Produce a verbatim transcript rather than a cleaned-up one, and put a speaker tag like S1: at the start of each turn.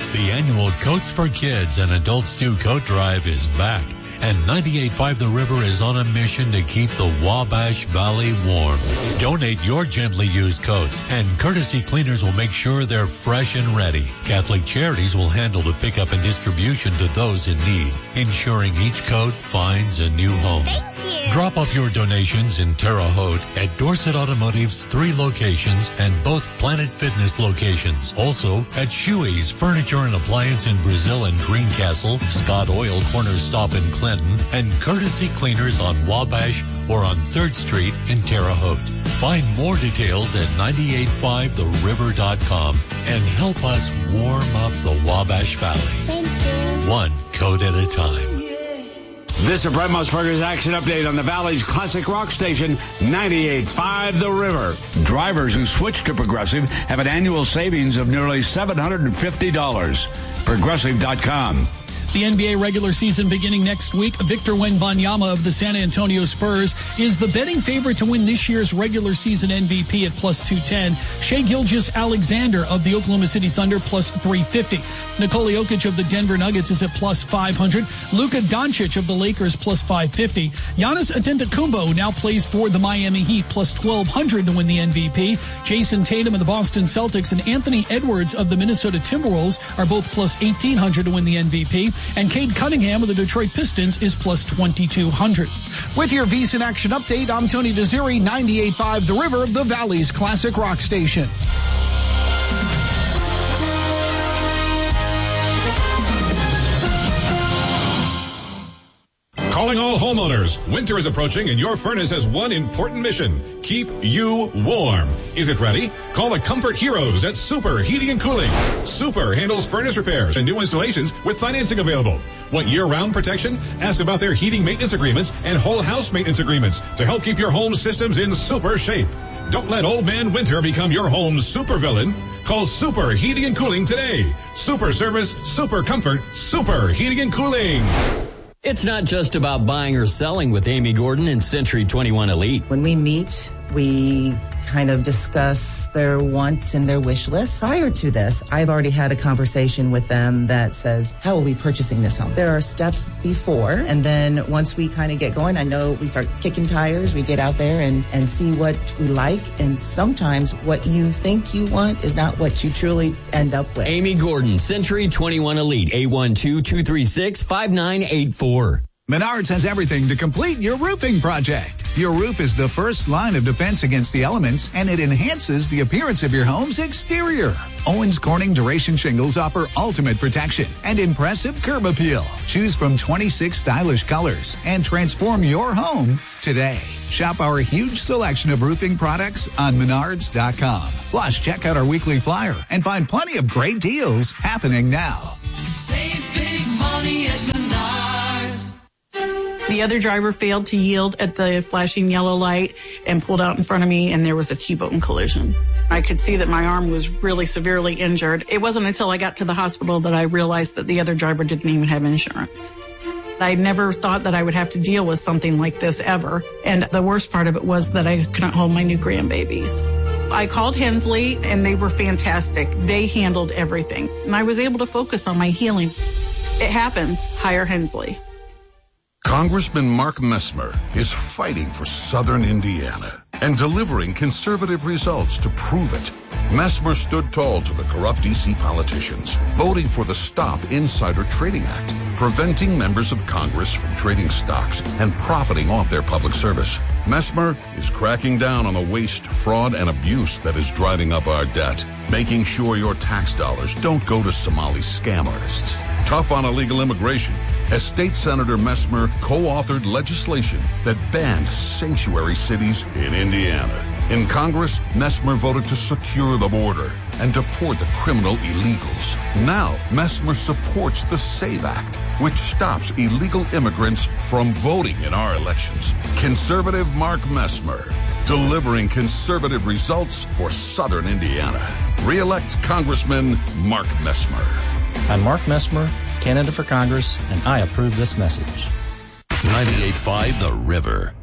S1: The annual Coats for Kids and Adults Do Coat Drive is back. And ninety-eight point five The River is on a mission to keep the Wabash Valley warm. Donate your gently used coats, and Courtesy Cleaners will make sure they're fresh and ready. Catholic Charities will handle the pickup and distribution to those in need, ensuring each coat finds a new home.
S2: Thank you.
S1: Drop off your donations in Terre Haute at Dorset Automotive's three locations and both Planet Fitness locations. Also at Shuey's Furniture and Appliance in Brazil and Greencastle, Scott Oil Corner Stop in Clinton, and Courtesy Cleaners on Wabash or on third Street in Terre Haute. Find more details at ninety-eight point five the river dot com and help us warm up the Wabash Valley.
S2: Thank you.
S1: One coat at a time.
S3: This is Brett Musburger's Action Update on the Valley's classic rock station, ninety-eight point five The River. Drivers who switch to Progressive have an annual savings of nearly seven hundred fifty dollars. Progressive dot com.
S4: The N B A regular season beginning next week. Victor Wembanyama of the San Antonio Spurs is the betting favorite to win this year's regular season M V P at plus two ten. Shai Gilgeous-Alexander of the Oklahoma City Thunder plus three fifty. Nikola Jokic of the Denver Nuggets is at plus five hundred. Luka Doncic of the Lakers plus five fifty. Giannis Antetokounmpo now plays for the Miami Heat plus twelve hundred to win the M V P. Jason Tatum of the Boston Celtics and Anthony Edwards of the Minnesota Timberwolves are both plus eighteen hundred to win the M V P. And Cade Cunningham of the Detroit Pistons is plus twenty-two hundred. With your VSiN Action Update, I'm Tony Desiri, ninety-eight point five The River, the Valley's classic rock station.
S5: Calling all homeowners. Winter is approaching and your furnace has one important mission. Keep you warm. Is it ready? Call the Comfort Heroes at Super Heating and Cooling. Super handles furnace repairs and new installations with financing available. Want year-round protection? Ask about their heating maintenance agreements and whole house maintenance agreements to help keep your home systems in super shape. Don't let old man winter become your home's supervillain. Call Super Heating and Cooling today. Super service, super comfort, Super Heating and Cooling.
S6: It's not just about buying or selling with Amy Gordon and Century twenty-one Elite.
S7: When we meet, we kind of discuss their wants and their wish list. Prior to this, I've already had a conversation with them that says, how are we purchasing this home? There are steps before, and then once we kind of get going, I know we start kicking tires, we get out there and, and see what we like, and sometimes what you think you want is not what you truly end up with.
S6: Amy Gordon, Century twenty-one Elite, eight one two, two three six, five nine eight four.
S8: Menards has everything to complete your roofing project. Your roof is the first line of defense against the elements, and it enhances the appearance of your home's exterior. Owens Corning Duration Shingles offer ultimate protection and impressive curb appeal. Choose from twenty-six stylish colors and transform your home today. Shop our huge selection of roofing products on menards dot com. Plus, check out our weekly flyer and find plenty of great deals happening now.
S9: Save big money at Menards.
S10: The other driver failed to yield at the flashing yellow light and pulled out in front of me, and there was a T-bone collision. I could see that my arm was really severely injured. It wasn't until I got to the hospital that I realized that the other driver didn't even have insurance. I never thought that I would have to deal with something like this ever. And the worst part of it was that I couldn't hold my new grandbabies. I called Hensley, and they were fantastic. They handled everything. And I was able to focus on my healing. It happens. Hire Hensley.
S11: Congressman Mark Messmer is fighting for Southern Indiana and delivering conservative results to prove it. Messmer stood tall to the corrupt D C politicians, voting for the Stop Insider Trading Act, preventing members of Congress from trading stocks and profiting off their public service. Messmer is cracking down on the waste, fraud, and abuse that is driving up our debt, making sure your tax dollars don't go to Somali scam artists. Tough on illegal immigration, as State Senator Messmer co-authored legislation that banned sanctuary cities in Indiana. In Congress, Messmer voted to secure the border and deport the criminal illegals. Now, Messmer supports the SAVE Act, which stops illegal immigrants from voting in our elections. Conservative Mark Messmer, delivering conservative results for Southern Indiana. Re-elect Congressman Mark Messmer.
S12: I'm Mark Messmer, candidate for Congress, and I approve this message.
S1: ninety-eight point five The River.